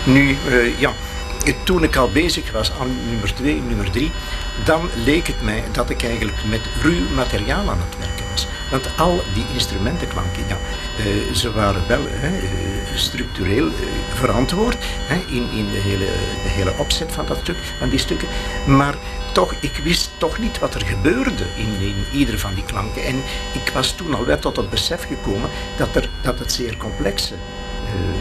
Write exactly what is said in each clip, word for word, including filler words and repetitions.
Nu, uh, ja, toen ik al bezig was aan nummer twee, nummer drie, dan leek het mij dat ik eigenlijk met ruw materiaal aan het werken was. Want al die instrumentenklanken, ja, uh, ze waren wel uh, structureel uh, verantwoord uh, in, in de, hele, de hele opzet van dat stuk, van die stukken. Maar toch, ik wist toch niet wat er gebeurde in, in ieder van die klanken. En ik was toen al wel tot het besef gekomen dat, er, dat het zeer complexe uh,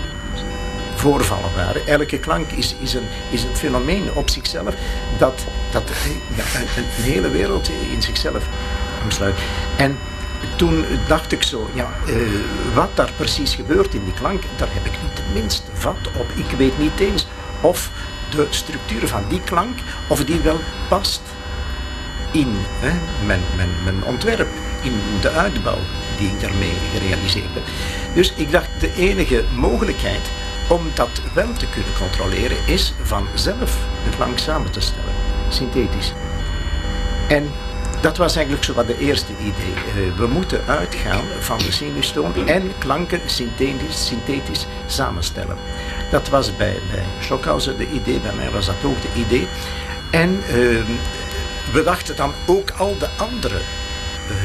voorvallen waren. Elke klank is, is, een, is een fenomeen op zichzelf dat, dat ja, een, een hele wereld in zichzelf omsluit. En toen dacht ik zo, ja, uh, wat daar precies gebeurt in die klank, daar heb ik niet het minste vat op. Ik weet niet eens of de structuur van die klank, of die wel past in hè, mijn, mijn, mijn ontwerp, in de uitbouw die ik daarmee gerealiseerd heb. Dus ik dacht, de enige mogelijkheid om dat wel te kunnen controleren is van zelf de klank samen te stellen, synthetisch. En dat was eigenlijk zo wat de eerste idee. Uh, we moeten uitgaan van de sinustoon en klanken synthetisch, synthetisch samenstellen. Dat was bij, bij Stockhausen de idee, bij mij was dat ook de idee. En uh, we dachten dan ook al de andere uh,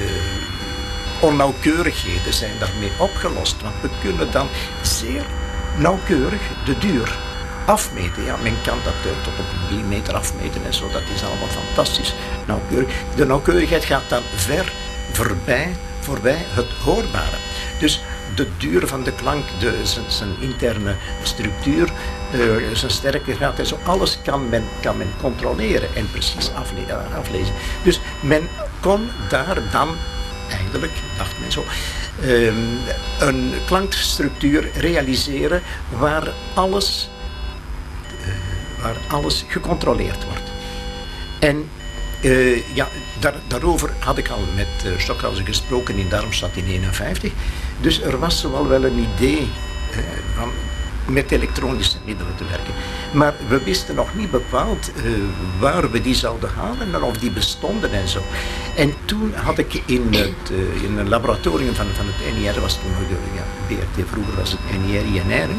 onnauwkeurigheden zijn daarmee opgelost. Want we kunnen dan zeer nauwkeurig de duur afmeten. Ja, men kan dat uh, tot op een millimeter afmeten en zo, dat is allemaal fantastisch nauwkeurig. De nauwkeurigheid gaat dan ver voorbij, voorbij het hoorbare. Dus de duur van de klank, de, zijn, zijn interne structuur, uh, zijn sterktegraad en zo, alles kan men, kan men controleren en precies afle- aflezen. Dus men kon daar dan, eigenlijk, dacht men zo, uh, een klankstructuur realiseren waar alles, uh, waar alles gecontroleerd wordt. En Uh, ja, daar, daarover had ik al met uh, Stockhausen gesproken in Darmstadt in eenenvijftig. Dus er was zowel wel een idee uh, van met elektronische middelen te werken. Maar we wisten nog niet bepaald uh, waar we die zouden halen en of die bestonden en zo. En toen had ik in, het, uh, in een laboratorium van, van het N I R, was toen de ja, B R T, vroeger was het N I R I N R,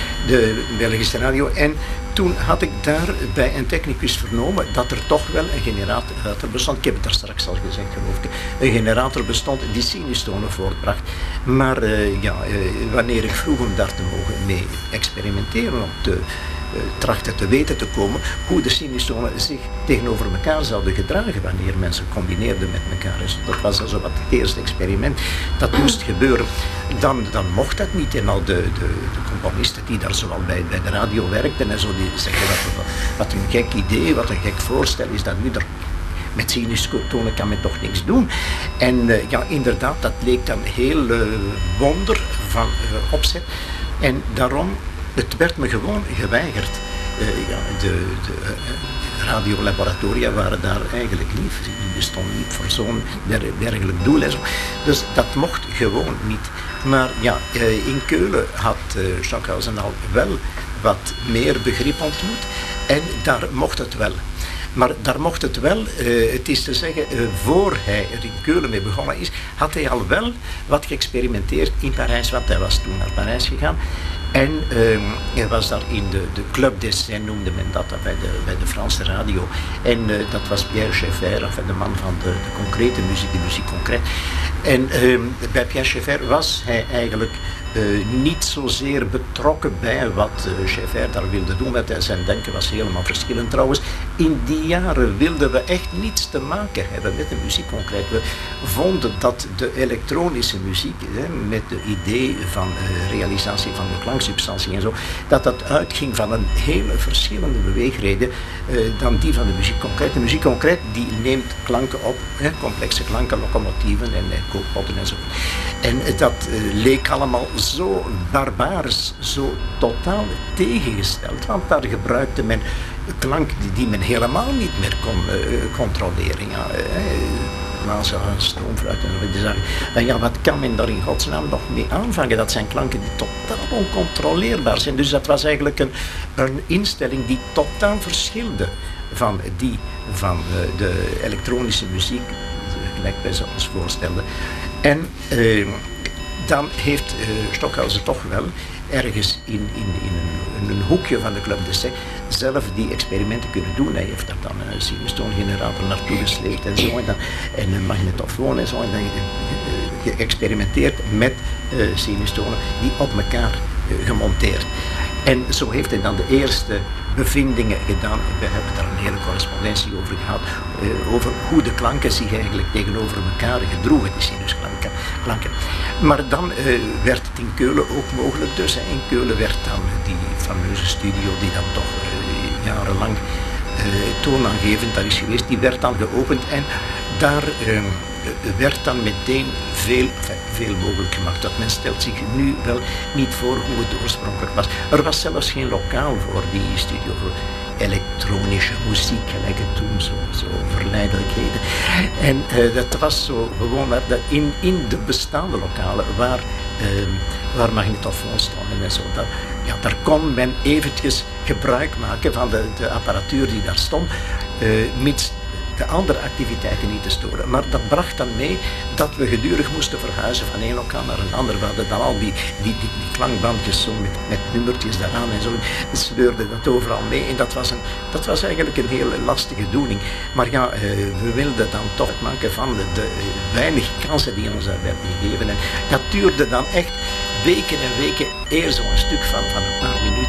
de Belgische radio. En toen had ik daar bij een technicus vernomen dat er toch wel een generator bestond. Ik heb het daar straks al gezegd, geloof ik. Een generator bestond die sinustonen voortbracht. Maar uh, ja, uh, wanneer ik vroeg om daar te mogen mee experimenteren, om te uh, trachten te weten te komen hoe de sinustonen zich tegenover elkaar zouden gedragen wanneer mensen combineerden met elkaar. Dus dat was also wat het eerste experiment. Dat moest gebeuren. Dan, dan mocht dat niet. En al de, de, de componisten die daar zoal bij, bij de radio werkten en zo, die zeggen dat wat een gek idee, wat een gek voorstel is dat nu er. Met sinustonen kan men toch niks doen. En uh, ja, inderdaad, dat leek dan heel uh, wonder van uh, opzet. En daarom, het werd me gewoon geweigerd. Uh, ja, de, de uh, radiolaboratoria waren daar eigenlijk niet. Die bestonden niet voor zo'n dergelijk doel en zo. Dus dat mocht gewoon niet. Maar ja, uh, in Keulen had uh, Stockhausen al wel wat meer begrip ontmoet. En daar mocht het wel. Maar daar mocht het wel, uh, het is te zeggen, uh, voor hij er in Keulen mee begonnen is, had hij al wel wat geëxperimenteerd in Parijs, want hij was toen naar Parijs gegaan. En uh, hij was daar in de, de Club des Scènes, noemde men dat, bij de, bij de Franse radio. En uh, dat was Pierre Schaeffer, enfin, de man van de, de concrete muziek, de muziek concreet. En uh, bij Pierre Schaeffer was hij eigenlijk Uh, niet zozeer betrokken bij wat uh, Schaeffer daar wilde doen. Want zijn denken was helemaal verschillend trouwens. In die jaren wilden we echt niets te maken hebben met de muziek concreet. We vonden dat de elektronische muziek, hè, met de idee van uh, realisatie van de klanksubstantie en zo, dat dat uitging van een hele verschillende beweegreden uh, dan die van de muziek concreet. De muziek concreet die neemt klanken op, hè, complexe klanken, locomotieven en uh, kookpotten en zo. En uh, dat uh, leek allemaal zo barbaars, zo totaal tegengesteld, want daar gebruikte men klank die, die men helemaal niet meer kon uh, controleren. Ja, uh, als een stroomfluit en die zeggen, en ja, wat kan men daar in godsnaam nog mee aanvangen? Dat zijn klanken die totaal oncontroleerbaar zijn. Dus dat was eigenlijk een, een instelling die totaal verschilde van die van uh, de elektronische muziek, gelijk wij ze ons voorstelden. En uh, dan heeft uh, Stockhausen toch wel ergens in, in, in, een, in een hoekje van de Club d'Essai zelf die experimenten kunnen doen. Hij heeft daar dan een Siemens-toongenerator naartoe gesleept en zo, en, dan, en een magnetofoon en zo, en dan uh, geëxperimenteerd met uh, Siemens-tonen die op elkaar uh, gemonteerd. En zo heeft hij dan de eerste bevindingen gedaan. We hebben daar een hele correspondentie over gehad, uh, over hoe de klanken zich eigenlijk tegenover elkaar gedroegen, die sinusklanken. Klanken. Maar dan uh, werd het in Keulen ook mogelijk dus. Hè. In Keulen werd dan die fameuze studio die dan toch uh, jarenlang uh, toonaangevend daar is geweest, die werd dan geopend en daar uh, werd dan meteen veel, enfin, veel mogelijk gemaakt. Dat men stelt zich nu wel niet voor hoe het oorspronkelijk was. Er was zelfs geen lokaal voor die studio, voor elektronische muziek, gelijk het toen, zo, zo verleidelijkheden. En uh, dat was zo gewoon maar dat in, in de bestaande lokalen waar, uh, waar magnetofoons stonden en zo, dat, ja, daar kon men eventjes gebruik maken van de, de apparatuur die daar stond, uh, mits de andere activiteiten niet te storen. Maar dat bracht dan mee dat we gedurig moesten verhuizen van één lokaal naar een ander. We hadden dan al die, die, die, die klankbandjes zo met, met nummertjes daaraan en zo. Sleurde dat overal mee. En dat was, een, dat was eigenlijk een heel lastige doening. Maar ja, uh, we wilden dan toch maken van de, de weinig kansen die ons daar werden gegeven. En dat duurde dan echt weken en weken eer zo'n stuk van, van een paar minuten